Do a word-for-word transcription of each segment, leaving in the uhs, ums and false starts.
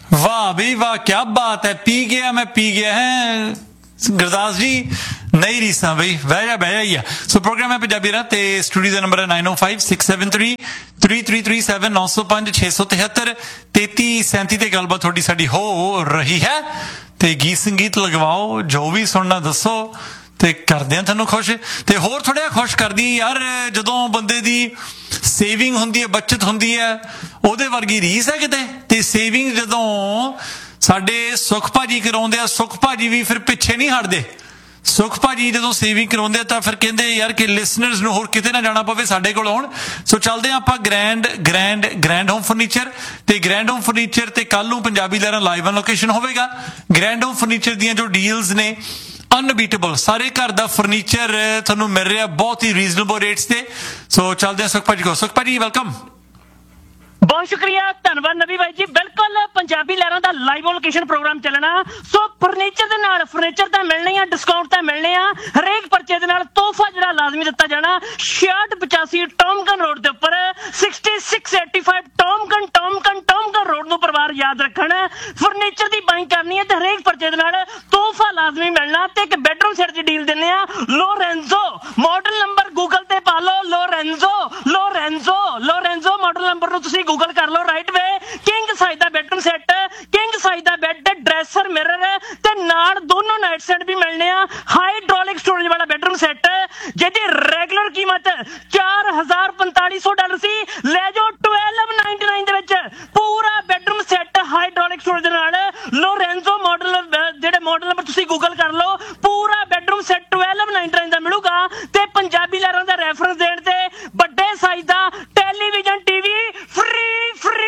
वाह भी वाह, क्या बात है। पी गया मैं पी गया है गुरदास जी, नहीं रीसा बई, बह जा बह जा ही है। सो प्रोग्राम है पंजाबी रा ते स्टूडियो का नंबर है नाइन ओ five six seven three three three three seven नौ सौ पांच छे सौ तिहत्तर तेती सैंती ते गलबात थोड़ी साडी हो रही है। ते गीत संगीत लगवाओ, जो भी सुनना दसो ते करदे थानू खुश। ते होर थोड़ा खुश कर दी यार, जदों बंदे दी सेविंग हुंदी है, बचत हुंदी है, ओहदे वर्गी रीस है किते। ते सेविंग जदों साडे सुख भाजी कराउंदे आ, सुख भाजी भी फिर पिछे नहीं हटदे। सुख भाजी जदों सेविंग कराउंदे तां फिर कहंदे यार कि लिसनर्स नूं होर किते ना जाना पवे, साडे कोल आउण। सो चलदे आं आपां grand grand grand home furniture ते ग्रैंड होम फर्नीचर ते कल नूं Punjabi लहरां live on location होवेगा। Grand home furniture दीयां जो डील्स ने अनबीटेबल, सारे घर का फर्नीचर थानू मिल रहा बहुत ही रीजनेबल रेट्स ते। सो चलते हैं सुख भाजी को। सुख भाजी वेलकम। बहुत शुक्रिया, धन्यवाद नबी भाई जी। बिल्कुल पंजाबी लहरां दा लाइव लोकेशन प्रोग्राम चलना। सो फर्नीचर दे नाल फर्नीचर तां मिलने आ, डिस्काउंट तां मिलने आ, हरेक परचे दे नाल तोहफा जिहड़ा लाजमी दित्ता जाना। छियासठ पचासी टॉमकन रोड दे उपर sixty six eighty five टॉमकन टॉमकन टॉमकन road नूं परिवार याद रखण। फर्नीचर दी बाइंग करनी है ते हरेक परचे दे नाल तोहफा लाजमी मिलना ते एक बेडरूम सेट दी डील दिंने आ। लोरेंजो मॉडल नंबर गूगल ते पा लो, Lorenzo Lorenzo Lorenzo model number नूं तुसीं गूगल कर लो। राइट वे किंग साइज दा बेडरूम सेट, किंग साइज दा बेड, ड्रेसर, मिरर ते नाल दोनों नाइट सेट भी मिलने आ। हाइड्रोलिक स्टोरेज वाला बेडरूम सेट जिहदी रेगुलर कीमत चार हजार पैंताली सौ डॉलर सी, ले जाओ ट्वेल्व नाइनटी नाइन दे विच पूरा बेडरूम सेट हाइड्रोलिक स्टोरेज दे नाल। लोरेंजो मॉडल जेहड़े मॉडल नंबर तुसीं गूगल कर लो, पूरा bedroom set twelve ninety nine दा मिलूगा। ते पंजाबी लहरां दा रेफरेंस देण ते बड़े साइज दा television TV free free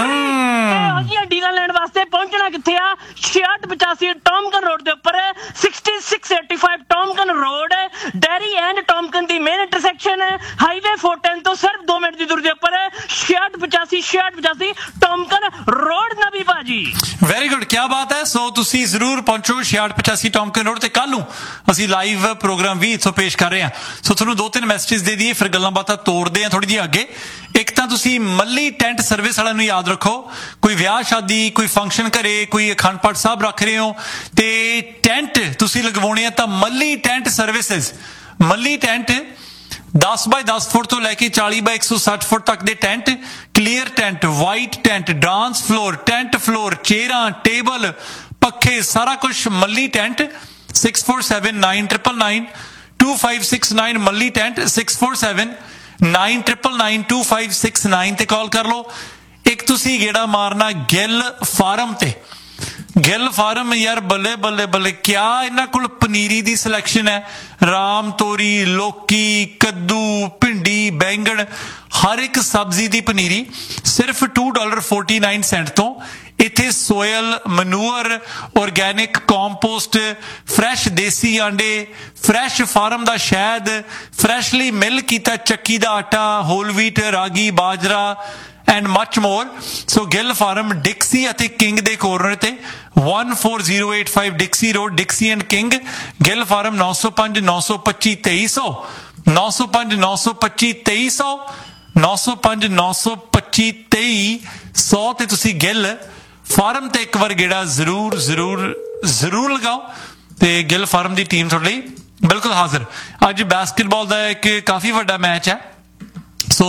free deal लैण वास्ते पहुंचना कित्थे आ? छियासठ पचासी टॉमकन रोड दे उपर sixty six eighty five टॉमकन road, dairy and टॉमकन the main intersection, highway four ten तो सिर्फ दो मिनट की दूरी दे उपर छियासठ पचासी छियासठ पचासी टॉमकन रोड नबी भाजी। वेरी गुड, क्या बात है। सो तुसी जरूर पहुंचो छियासठ पचासी टॉमकन रोड ते कल नूं असीं लाइव प्रोग्राम भी इत्थों पेश कर रहे हैं। सो तुहानूं दो तीन मैसेजेस दे दईए, फिर गल्लां बातां तोड़दे हां थोड़ी जी अगे। एक तां तुसी मल्ली टेंट सर्विस वालिआं नूं याद रखो, कोई विआह शादी, कोई फंक्शन घरे, कोई अखंड पाठ साहब रख रहे हो ते टेंट तुसी लगवाउणे आ तां मल्ली टेंट सर्विसेज। मल्ली टेंट दस बाय दस फुट तो लैके चाली बाय एक सौ सठ फुट तक दे tent, clear tent, white tent, dance floor, tent floor, चेयरां, table, पखे, सारा कुछ मल्ली tent. Six four seven nine triple nine to five six nine Malli tent, six four seven nine triple nine to five six nine ते call कर लो। एक तुसी गेड़ा मारना Gill farm ते। Gill farm यार बल्ले बल्ले बल्ले, क्या इन्हां कोल पनीरी दी सिलेक्शन है। राम तोरी, लौकी, कद्दू, भिंडी, बैंगन, हर एक सब्जी दी पनीरी सिर्फ two dollar forty nine Saint तो। इत्थे सोयल, मनूअर, ऑर्गेनिक कॉम्पोस्ट, फ्रैश देसी आंडे, फ्रैश फार्म दा शहद, फ्रैशली मिल कीता चक्की दा आटा, whole wheat, ragi, bajra and much more. So Gill farm डिक्सी अते किंग दे कॉर्नर ते one four zero eight five डिक्सी road, डिक्सी and king. Gill farm नौ सौ पांच नौ सौ पच्ची तेईस सौ नौ सौ पांच नौ सौ पच्ची तेईस सौ नौ सौ पांच नौ सौ पच्ची तेई सौ ते तुसी गिल फार्म ते एक बार गेड़ा जरूर जरूर जरूर लगाओ ते गिल फार्म दी टीम तुहाडे लई बिल्कुल हाजिर। अज बैसकेटबॉल दा एक काफी वड्डा मैच है। सो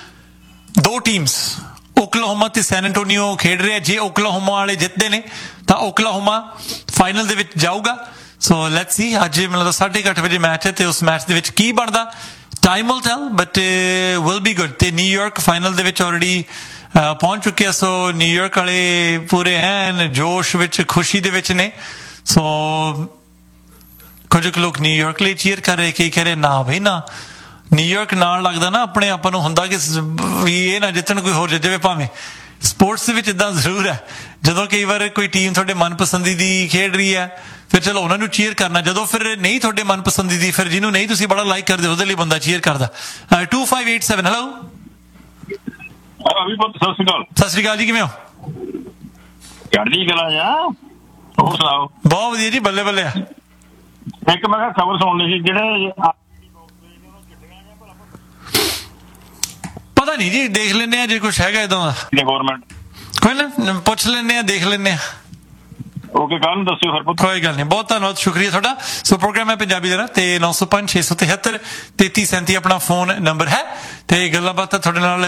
दो टीम्स ओकलाहोमा ते सैन एंटोनियो खेड रहे हैं। जे ओकलाहोमा वाले जितते ने तां Oklahoma final they which जाऊगा। So let's see, अज मतलब साढ़े अठ बजे मैच है ते उस मैच दे विच की बनदा time will tell, but will be good. ते न्यूयॉर्क फाइनल दे विच ऑलरेडी पहुंच चुके हैं। सो न्यूयॉर्क वाले पूरे हैं जोश विच, खुशी दे विच ने। सो कुछ लोग न्यूयॉर्क लिए चीयर कर रहे, कई कह रहे ना भाई ना, न्यूयॉर्क नाल लगदा ना अपने आप नूं हुंदा कि भी ये ना जितण कोई होर जित जावे। भावें स्पोर्ट्स विच इदां जरूर है, जदों कई बार कोई टीम तुहाडे मनपसंदी दी खेड रही है फिर चलो उन्हां नूं चीयर करना, जदों फिर नहीं तुहाडे मनपसंदी दी, फिर जिन्हों नहीं तुसीं बड़ा लाइक करदे उहदे लई बंदा चीयर करदा। To five eight seven hello सत श्री अकाल। सत श्री अकाल जी, किवें हो? चढ़दी कला जा, होर सुणाओ? बहुत वधिया जी, बल्ले बल्ले। एक मैं किहा खबर सुणनी सी, ਜਿਹੜੇ पता नहीं जी, देख लेने जे कुछ हैगा इदां दा। गवर्नमेंट ਕੋਈ ਨਾ ਪੁੱਛ ਲੈਂਦੇ ਆ, ਦੇਖ ਲੈਂਦੇ ਆ। ਓਕੇ, ਕੱਲ ਨੂੰ ਦੱਸਿਓ ਫਿਰ ਪੁੱਤ। ਕੋਈ ਗੱਲ ਨਹੀਂ, ਬਹੁਤ ਧੰਨਵਾਦ, ਸ਼ੁਕਰੀਆ ਤੁਹਾਡਾ। ਸੋ ਪ੍ਰੋਗਰਾਮ ਹੈ ਪੰਜਾਬੀ ਜਰਾ ਤੇ ਨੌ ਸੌ ਪੰਜ ਛੇ ਸੌ ਤਿਹੱਤਰ ਤੇਤੀ ਸੈਂਤੀ ਆਪਣਾ ਫੋਨ ਨੰਬਰ ਹੈ ਤੇ ਗੱਲਾਂ ਬਾਤਾਂ ਤੁਹਾਡੇ ਨਾਲ